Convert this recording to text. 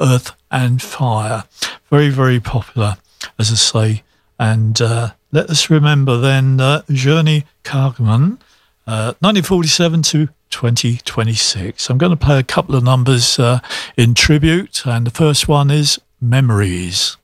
Earth and Fire. Very, very popular, as I say. And let us remember then Journey Cargman, 1947 to 2026. I'm going to play a couple of numbers in tribute, and the first one is Memories.